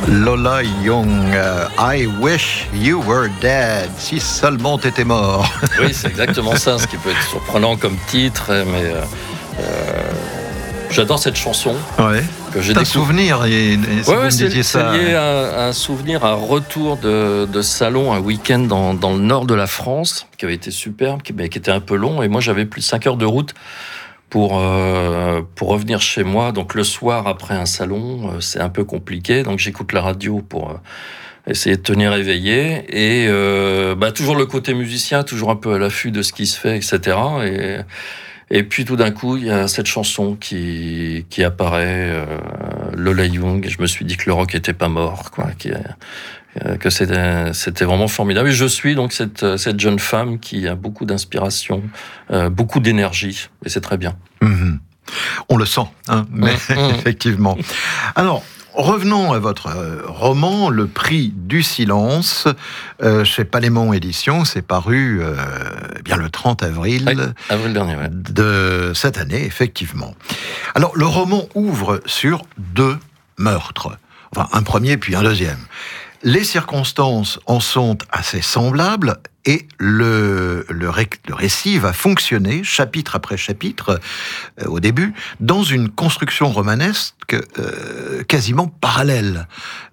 Lola Young, I wish you were dead. Si seulement t'étais mort. Oui, c'est exactement ça, ce qui peut être surprenant comme titre, mais j'adore cette chanson. Ouais. Que j'ai C'est un souvenir, c'est lié à un souvenir, un retour de salon, un week-end dans le nord de la France, qui avait été superbe, qui était un peu long, et moi j'avais plus de 5 heures de route pour revenir chez moi. Donc le soir, après un salon, c'est un peu compliqué, donc j'écoute la radio pour essayer de tenir éveillé, et toujours le côté musicien, toujours un peu à l'affût de ce qui se fait, etc. Et puis tout d'un coup, il y a cette chanson qui apparaît, Lola Young, et je me suis dit que le rock était pas mort, quoi, que c'était vraiment formidable. Et je suis donc cette jeune femme qui a beaucoup d'inspiration, beaucoup d'énergie, et c'est très bien. Mmh. On le sent, hein, mais effectivement. Alors, revenons à votre roman, Le Prix du Silence, chez Palémon Éditions. C'est paru le 30 avril, avril dernier, ouais. De cette année, effectivement. Alors, le roman ouvre sur 2 meurtres. Enfin, un premier puis un deuxième. Les circonstances en sont assez semblables et le récit va fonctionner, chapitre après chapitre, au début, dans une construction romanesque quasiment parallèle.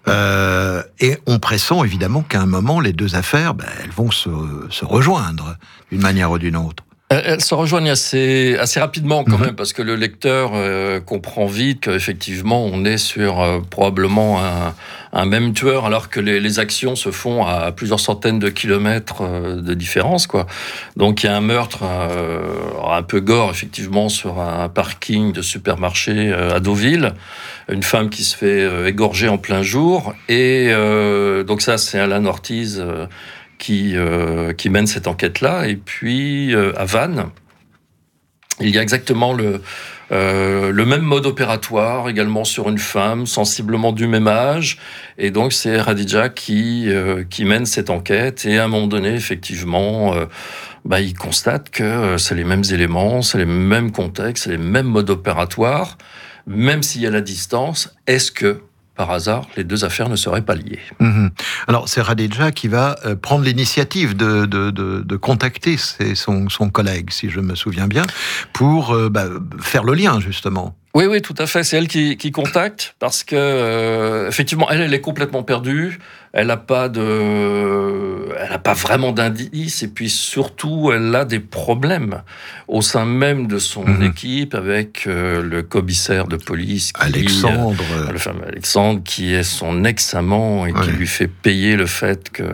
Et on pressent évidemment qu'à un moment, les 2 affaires, elles vont se rejoindre d'une manière ou d'une autre. Elles se rejoignent assez rapidement quand même, parce que le lecteur comprend vite qu'effectivement on est sur probablement un même tueur, alors que les actions se font à plusieurs centaines de kilomètres de différence, quoi. Donc il y a un meurtre un peu gore, effectivement, sur un parking de supermarché à Deauville, une femme qui se fait égorger en plein jour, et donc ça c'est Alan Ortiz qui mène cette enquête-là. Et puis, à Vannes, il y a exactement le même mode opératoire, également sur une femme, sensiblement du même âge. Et donc, c'est Khadija qui mène cette enquête. Et à un moment donné, effectivement, il constate que c'est les mêmes éléments, c'est les mêmes contextes, c'est les mêmes modes opératoires. Même s'il y a la distance, est-ce que par hasard, les 2 affaires ne seraient pas liées. Alors, c'est Khadija qui va prendre l'initiative de contacter son collègue, si je me souviens bien, pour faire le lien, justement. Oui, tout à fait. C'est elle qui contacte, parce que effectivement, elle est complètement perdue. Elle n'a pas vraiment d'indices, et puis surtout, elle a des problèmes au sein même de son équipe avec le commissaire de police, le fameux Alexandre, qui est son ex-amant et qui lui fait payer le fait que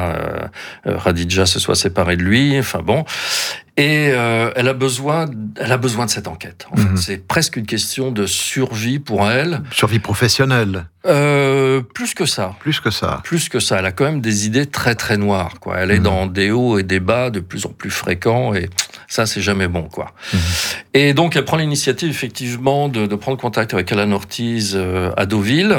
Khadija se soit séparée de lui. Enfin bon. Et elle a besoin de cette enquête. En fait, c'est presque une question de survie pour elle. Survie professionnelle. Plus que ça. Plus que ça. Elle a quand même des idées très très noires, quoi. Elle est dans des hauts et des bas de plus en plus fréquents, et ça c'est jamais bon, quoi. Et donc elle prend l'initiative effectivement de prendre contact avec Alan Ortiz à Deauville.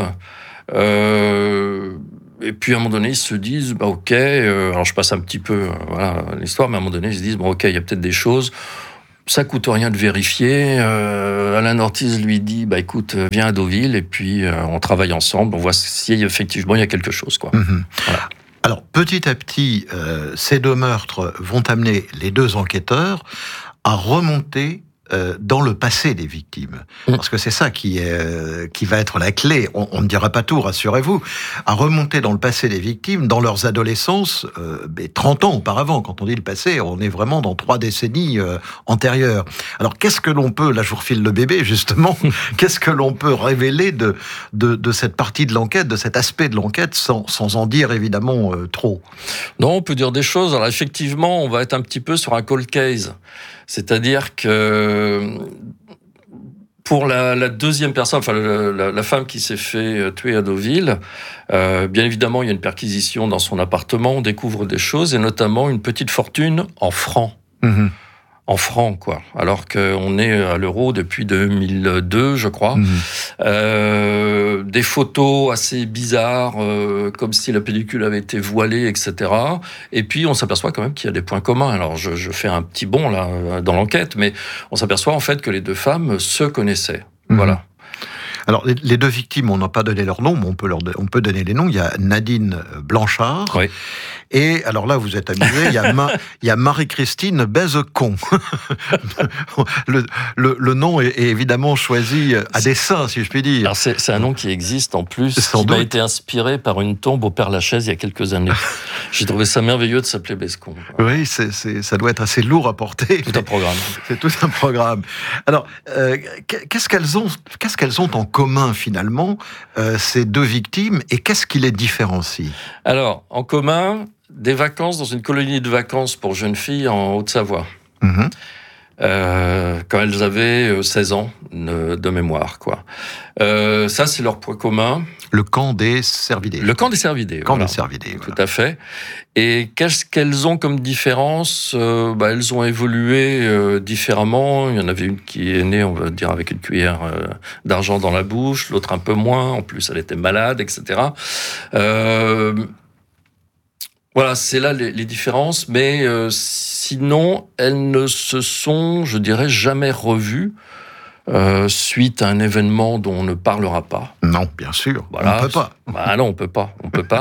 Et puis à un moment donné, ils se disent, ok, alors je passe un petit peu l'histoire, mais à un moment donné, ils se disent, ok, il y a peut-être des choses, ça coûte rien de vérifier. Alan Ortiz lui dit, écoute, viens à Deauville, et puis on travaille ensemble, on voit si effectivement il y a quelque chose, quoi. Voilà. Alors, petit à petit, ces 2 meurtres vont amener les 2 enquêteurs à remonter dans le passé des victimes. Parce que c'est ça qui va être la clé. On ne dira pas tout, rassurez-vous. À remonter dans le passé des victimes, dans leurs adolescences, 30 ans auparavant. Quand on dit le passé, on est vraiment dans 3 décennies antérieures. Alors, qu'est-ce que l'on peut, là je vous refile le bébé, justement, qu'est-ce que l'on peut révéler de cette partie de l'enquête, de cet aspect de l'enquête, sans en dire évidemment trop? Non, on peut dire des choses. Alors, effectivement, on va être un petit peu sur un cold case. C'est-à-dire que pour la deuxième personne, la femme qui s'est fait tuer à Deauville, bien évidemment, il y a une perquisition dans son appartement, on découvre des choses, et notamment une petite fortune en francs. En francs, quoi. Alors qu'on est à l'euro depuis 2002, je crois. Des photos assez bizarres, comme si la pellicule avait été voilée, etc. Et puis, on s'aperçoit quand même qu'il y a des points communs. Alors, je fais un petit bond, là, dans l'enquête, mais on s'aperçoit, en fait, que les 2 femmes se connaissaient. Voilà. Alors, les deux victimes, on n'a pas donné leur nom, mais on peut donner les noms. Il y a Nadine Blanchard. Oui. Et alors là, vous êtes amusés, il y a Marie-Christine Bezecon. le nom est évidemment choisi à dessein, si je puis dire. Alors c'est un nom qui existe en plus, Sans qui doute. m'a été inspiré par une tombe au Père-Lachaise il y a quelques années. J'ai trouvé ça merveilleux de s'appeler Bescon. Oui, ça doit être assez lourd à porter. Tout un programme. C'est tout un programme. Alors, qu'est-ce qu'elles ont en commun finalement, ces deux victimes, et qu'est-ce qui les différencie? Alors, en commun, des vacances dans une colonie de vacances pour jeunes filles en Haute-Savoie. Mhm. Quand elles avaient 16 ans de mémoire, quoi. Ça, c'est leur point commun. Le camp des Cervidés. Le camp des Cervidés. Camp voilà. des Cervidés, Tout voilà. à fait. Et qu'est-ce qu'elles ont comme différence? Elles ont évolué différemment. Il y en avait une qui est née, on va dire, avec une cuillère d'argent dans la bouche, l'autre un peu moins. En plus, elle était malade, etc. Voilà, c'est là les différences. Mais sinon, elles ne se sont, je dirais, jamais revues suite à un événement dont on ne parlera pas. Non, bien sûr, Voilà. on ne peut pas. Bah non, on peut pas.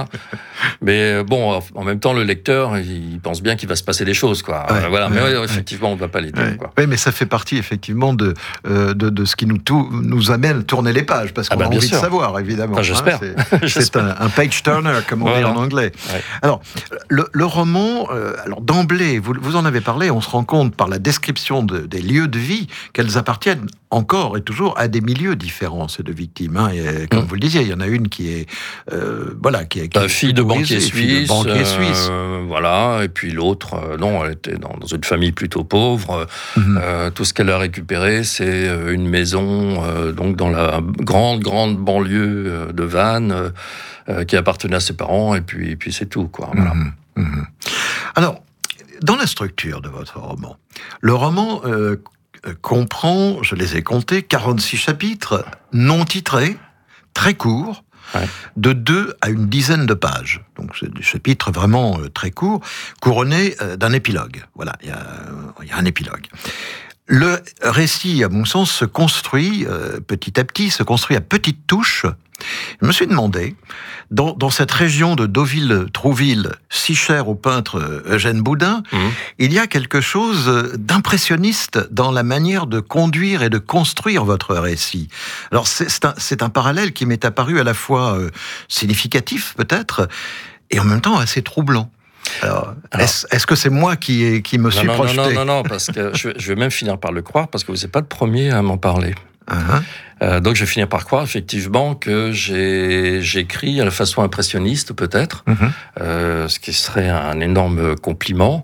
Mais bon, en même temps, le lecteur, il pense bien qu'il va se passer des choses, quoi. Ouais, voilà. Mais ouais, effectivement, on ne va pas les dire, Ouais. quoi. Oui, mais ça fait partie effectivement de ce qui nous amène à tourner les pages, parce qu'on a bien envie sûr. de savoir, évidemment. Enfin, j'espère. C'est J'espère. un page turner, comme on dit Voilà. en anglais. Ouais. Alors, le roman, alors d'emblée, vous en avez parlé, on se rend compte par la description des lieux de vie qu'elles appartiennent encore et toujours à des milieux différents, ces deux victimes. Hein. Et, comme vous le disiez, il y en a une qui est qui est Fille de banquier fille de suisse. banquier suisse. Voilà. Et puis l'autre, non, elle était dans une famille plutôt pauvre. Tout ce qu'elle a récupéré, c'est une maison donc dans la grande banlieue de Vannes qui appartenait à ses parents. Et puis c'est tout, quoi. Voilà. Alors, dans la structure de votre roman, le roman comprend, je les ai comptés, 46 chapitres non titrés, très courts, Ouais. de 2 à une dizaine de pages. Donc, c'est des chapitres vraiment très courts, couronnés d'un épilogue. Voilà, il y a un épilogue. Le récit, à mon sens, se construit petit à petit, se construit à petites touches. Je me suis demandé, dans cette région de Deauville-Trouville, si chère au peintre Eugène Boudin, il y a quelque chose d'impressionniste dans la manière de conduire et de construire votre récit. Alors c'est un parallèle qui m'est apparu à la fois significatif peut-être, et en même temps assez troublant. Alors, est-ce que c'est moi qui me suis projeté? Non, parce que je vais même finir par le croire, parce que vous n'êtes pas le premier à m'en parler. Donc je vais finir par croire effectivement que j'écris à la façon impressionniste peut-être, ce qui serait un énorme compliment.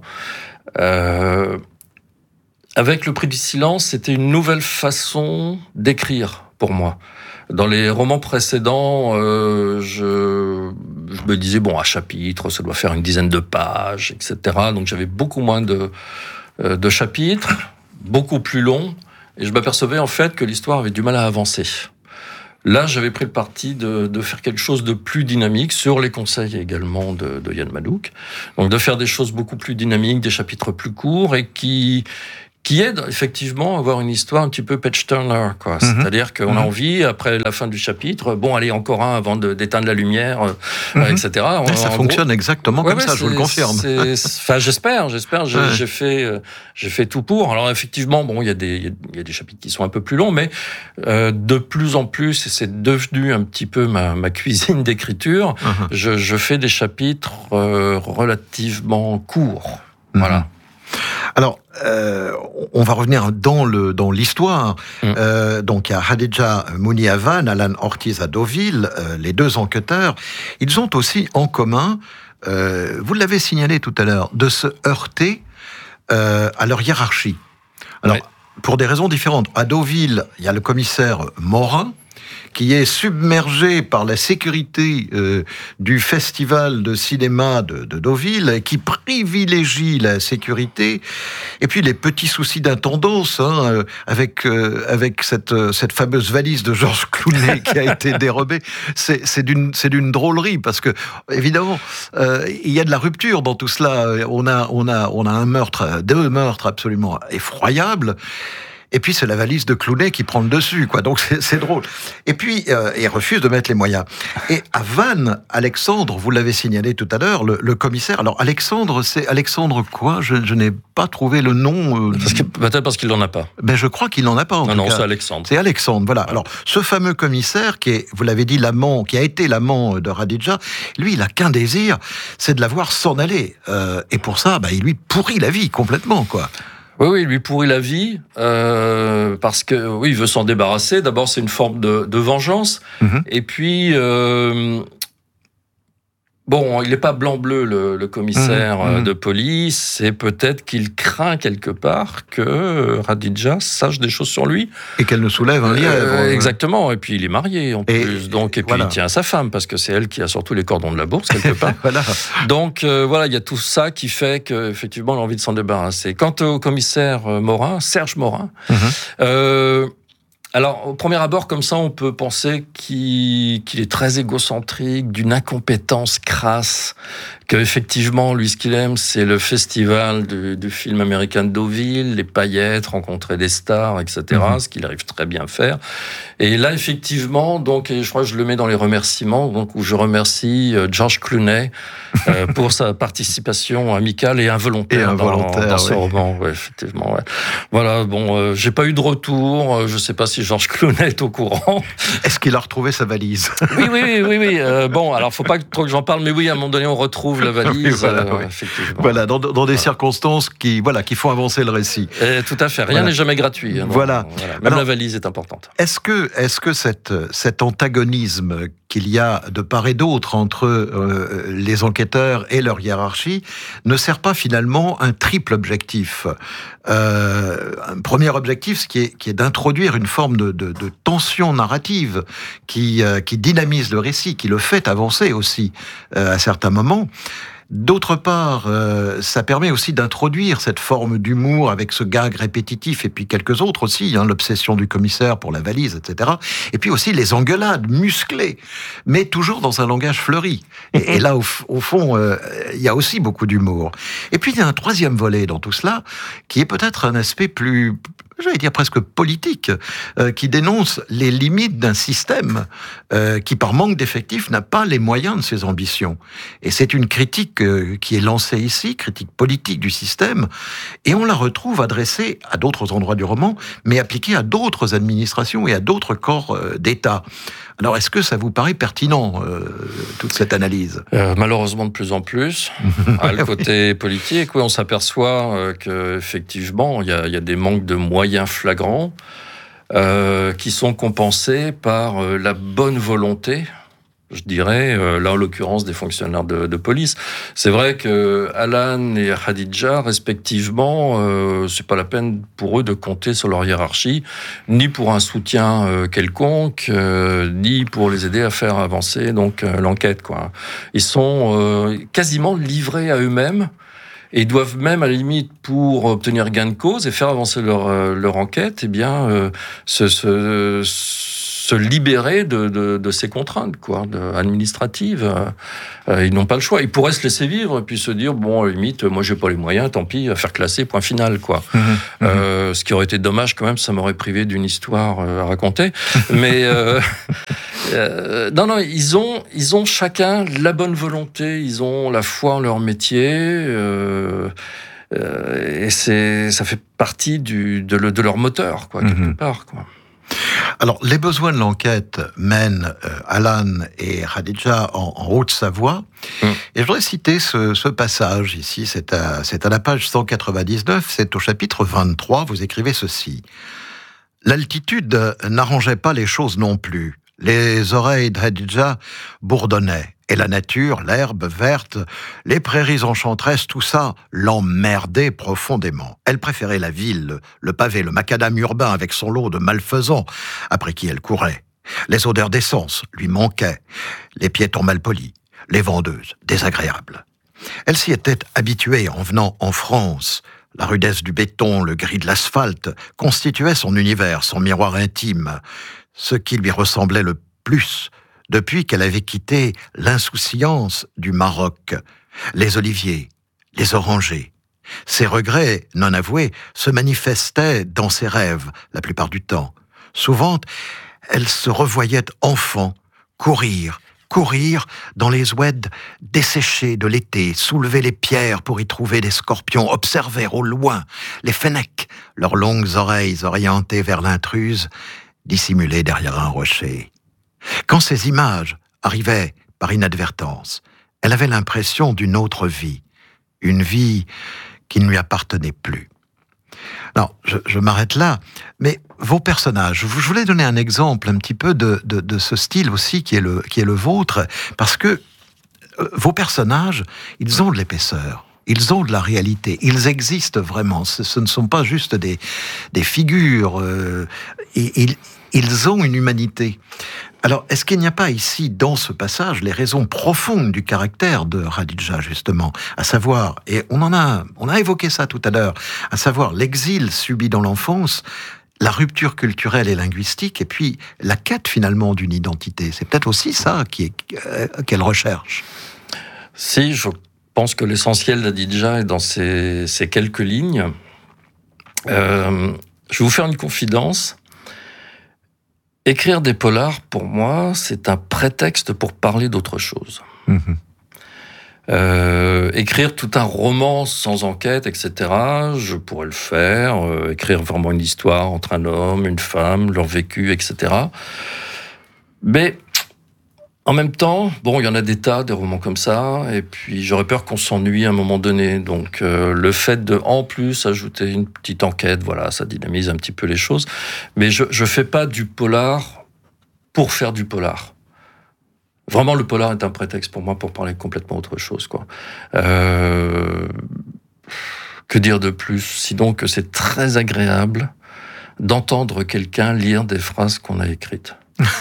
Avec le Prix du Silence, c'était une nouvelle façon d'écrire pour moi. Dans les romans précédents, je me disais, bon, un chapitre, ça doit faire une dizaine de pages, etc. Donc j'avais beaucoup moins de chapitres, beaucoup plus longs, et je m'apercevais en fait que l'histoire avait du mal à avancer. Là, j'avais pris le parti de faire quelque chose de plus dynamique, sur les conseils également de Yann Madouk. Donc de faire des choses beaucoup plus dynamiques, des chapitres plus courts, et qui aide effectivement à avoir une histoire un petit peu page-turner, quoi. C'est-à-dire qu'on a envie, après la fin du chapitre, bon, allez, encore un avant d'éteindre la lumière, etc. Ça fonctionne exactement comme ça, je vous le confirme. Enfin, j'espère. J'ai fait tout pour. Alors effectivement, bon, il y a des chapitres qui sont un peu plus longs, mais de plus en plus, et c'est devenu un petit peu ma cuisine d'écriture, je fais des chapitres relativement courts. Voilà. Alors, on va revenir dans l'histoire. Donc, il y a Khadija Mouni à Vannes, Alan Ortiz à Deauville, les deux enquêteurs. Ils ont aussi en commun, vous l'avez signalé tout à l'heure, de se heurter à leur hiérarchie. Alors, pour des raisons différentes. À Deauville, il y a le commissaire Morin, qui est submergé par la sécurité du festival de cinéma de Deauville, qui privilégie la sécurité, et puis les petits soucis d'intendance, avec cette fameuse valise de Georges Clooney qui a été dérobée. C'est d'une drôlerie, parce que évidemment il y a de la rupture dans tout cela. On a un meurtre, deux meurtres absolument effroyables. Et puis c'est la valise de Clooney qui prend le dessus, quoi. Donc c'est drôle. Et puis il refuse de mettre les moyens. Et à Vannes, Alexandre, vous l'avez signalé tout à l'heure, le commissaire. Alors Alexandre, c'est Alexandre quoi ? Je n'ai pas trouvé le nom. Peut-être parce qu'il n'en a pas. Ben je crois qu'il n'en a pas. En tout cas. C'est Alexandre. C'est Alexandre. Voilà. Alors ce fameux commissaire qui est, vous l'avez dit, l'amant, qui a été l'amant de Khadija, lui, il a qu'un désir, c'est de la voir s'en aller. Et pour ça, il lui pourrit la vie complètement, quoi. Oui, il lui pourrit la vie parce que oui, il veut s'en débarrasser. D'abord, c'est une forme de vengeance. Et puis, bon, il n'est pas blanc-bleu, le commissaire de police. C'est peut-être qu'il craint quelque part que Khadija sache des choses sur lui. Et qu'elle ne soulève un lièvre. Exactement. Et puis, il est marié, en plus. Donc, et puis, il tient à sa femme, parce que c'est elle qui a surtout les cordons de la bourse, quelque part. Voilà. Donc, il y a tout ça qui fait qu'effectivement, il a envie de s'en débarrasser. Quant au commissaire Morin, Serge Morin, alors, au premier abord, comme ça, on peut penser qu'il est très égocentrique, d'une incompétence crasse, qu'effectivement, lui, ce qu'il aime, c'est le festival du film américain de Deauville, les paillettes, rencontrer des stars, etc., ce qu'il arrive très bien à faire. Et là, effectivement, donc, et je crois que je le mets dans les remerciements, donc, où je remercie George Clooney pour sa participation amicale et involontaire, dans ce roman. Ouais, effectivement, ouais. Voilà, bon, j'ai pas eu de retour, je sais pas si George Clooney est au courant. Est-ce qu'il a retrouvé sa valise ? Oui. Bon, alors faut pas trop que j'en parle, mais oui, à un moment donné, on retrouve la valise. Effectivement. Voilà, dans des circonstances qui font avancer le récit. Tout à fait. Rien n'est jamais gratuit. Hein, voilà. Même alors, la valise est importante. Est-ce que cet antagonisme qu'il y a de part et d'autre entre les enquêteurs et leur hiérarchie ne sert pas finalement un triple objectif ? Un premier objectif qui est d'introduire une forme de tension narrative qui dynamise le récit, qui le fait avancer aussi à certains moments. D'autre part, ça permet aussi d'introduire cette forme d'humour avec ce gag répétitif et puis quelques autres aussi, l'obsession du commissaire pour la valise, etc. Et puis aussi les engueulades musclées, mais toujours dans un langage fleuri. Et là, au fond, il y a aussi beaucoup d'humour. Et puis il y a un troisième volet dans tout cela, qui est peut-être un aspect plus, j'allais dire presque politique, qui dénonce les limites d'un système qui, par manque d'effectifs, n'a pas les moyens de ses ambitions. Et c'est une critique qui est lancée ici, critique politique du système, et on la retrouve adressée à d'autres endroits du roman, mais appliquée à d'autres administrations et à d'autres corps d'État. Alors, est-ce que ça vous paraît pertinent, toute cette analyse ? Malheureusement, de plus en plus. Le côté politique, oui, on s'aperçoit qu'effectivement, il y a des manques de moyens flagrants qui sont compensés par la bonne volonté, je dirais, là en l'occurrence des fonctionnaires de police. C'est vrai que Alan et Khadija, respectivement, c'est pas la peine pour eux de compter sur leur hiérarchie, ni pour un soutien quelconque, ni pour les aider à faire avancer donc l'enquête, quoi. Ils sont quasiment livrés à eux-mêmes. Et ils doivent même, à la limite, pour obtenir gain de cause et faire avancer leur enquête, se libérer de ces contraintes, administratives. Ils n'ont pas le choix. Ils pourraient se laisser vivre et puis se dire, bon, à la limite, moi, j'ai pas les moyens, tant pis, à faire classer, point final, quoi. Ce qui aurait été dommage quand même, ça m'aurait privé d'une histoire à raconter. Mais non, ils ont chacun la bonne volonté, ils ont la foi en leur métier. Et ça fait partie de leur moteur, quelque part, quoi. Alors, les besoins de l'enquête mènent Alan et Khadija en Haute-Savoie. Et je voudrais citer ce passage ici, c'est à la page 199, c'est au chapitre 23, vous écrivez ceci. « L'altitude n'arrangeait pas les choses non plus. Les oreilles de Khadija bourdonnaient. Et la nature, l'herbe verte, les prairies enchanteresses, tout ça l'emmerdait profondément. Elle préférait la ville, le pavé, le macadam urbain avec son lot de malfaisants, après qui elle courait. Les odeurs d'essence lui manquaient, les piétons malpolis, les vendeuses désagréables. Elle s'y était habituée en venant en France. La rudesse du béton, le gris de l'asphalte constituaient son univers, son miroir intime, ce qui lui ressemblait le plus depuis qu'elle avait quitté l'insouciance du Maroc, les oliviers, les orangers, Ses regrets non avoués se manifestaient dans ses rêves, la plupart du temps. Souvent, elle se revoyait enfant, courir dans les oueds desséchés de l'été, soulever les pierres pour y trouver des scorpions, observer au loin les fennecs, leurs longues oreilles orientées vers l'intruse, dissimulées derrière un rocher. Quand ces images arrivaient par inadvertance, elle avait l'impression d'une autre vie, une vie qui ne lui appartenait plus. Alors, je m'arrête là, mais vos personnages, je voulais donner un exemple un petit peu de ce style aussi qui est le vôtre, parce que vos personnages, ils ont de l'épaisseur, ils ont de la réalité, ils existent vraiment, ce ne sont pas juste des figures, ils ont une humanité. Alors, est-ce qu'il n'y a pas ici, dans ce passage, les raisons profondes du caractère de Khadija, justement, à savoir, et on a évoqué ça tout à l'heure, à savoir l'exil subi dans l'enfance, la rupture culturelle et linguistique, et puis la quête finalement d'une identité. C'est peut-être aussi ça qu'elle recherche. Si, je pense que l'essentiel d'Khadija est dans ces quelques lignes. Je vais vous faire une confidence. Écrire des polars, pour moi, c'est un prétexte pour parler d'autre chose. Écrire tout un roman sans enquête, etc., je pourrais le faire. Écrire vraiment une histoire entre un homme, une femme, leur vécu, etc. Mais en même temps, bon, il y en a des tas, des romans comme ça, et puis j'aurais peur qu'on s'ennuie à un moment donné. Donc le fait de, en plus, ajouter une petite enquête, voilà, ça dynamise un petit peu les choses. Mais je fais pas du polar pour faire du polar. Vraiment, le polar est un prétexte pour moi pour parler complètement autre chose, quoi. Que dire de plus? Sinon que c'est très agréable d'entendre quelqu'un lire des phrases qu'on a écrites.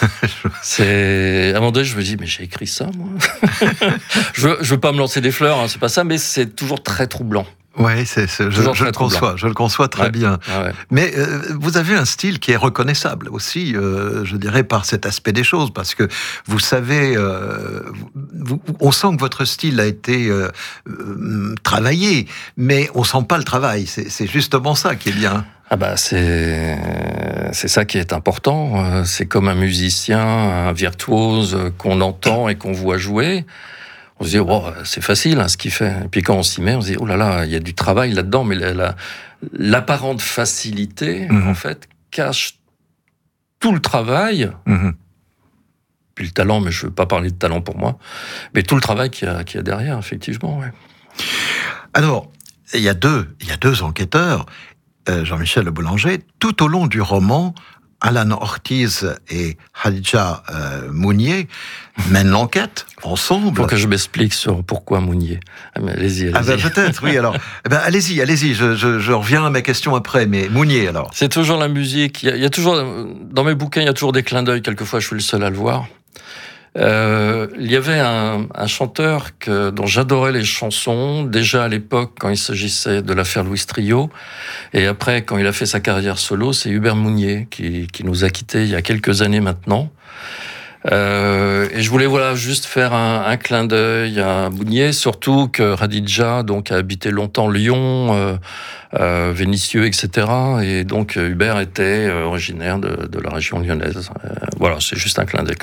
À un moment donné, je me dis, mais j'ai écrit ça, moi. Je veux pas me lancer des fleurs, hein, c'est pas ça, mais c'est toujours très troublant. Oui, je le conçois très bien. Ouais. Mais vous avez un style qui est reconnaissable aussi, je dirais, par cet aspect des choses, parce que vous savez, on sent que votre style a été travaillé, mais on sent pas le travail. C'est justement ça qui est bien. Ah bah c'est ça qui est important. C'est comme un musicien, un virtuose qu'on entend et qu'on voit jouer. On se dit, oh, c'est facile hein, ce qu'il fait. Et puis quand on s'y met, on se dit, oh là là, il y a du travail là-dedans. Mais l'apparente facilité, en fait, cache tout le travail. Puis le talent, mais je ne veux pas parler de talent pour moi. Mais tout le travail qu'il y a derrière, effectivement. Ouais. Alors, il y a deux enquêteurs, Jean-Michel Le Boulanger, tout au long du roman. Alan Ortiz et Khadija Mounier mènent l'enquête ensemble. Il faut que je m'explique sur pourquoi Mounier. Allez-y. Ah ben peut-être, oui. Alors, allez-y. Je reviens à ma question après. Mais Mounier, alors. C'est toujours la musique. Il y a toujours dans mes bouquins, il y a toujours des clins d'œil. Quelquefois, je suis le seul à le voir. Il y avait un chanteur dont j'adorais les chansons, déjà à l'époque quand il s'agissait de l'affaire Louis Trio, et après quand il a fait sa carrière solo, c'est Hubert Mounier qui nous a quittés il y a quelques années maintenant. Et je voulais juste faire un clin d'œil à Mounier, surtout que Khadija donc a habité longtemps Lyon, Vénissieux, etc. Et donc Hubert était originaire de la région lyonnaise. Voilà, c'est juste un clin d'œil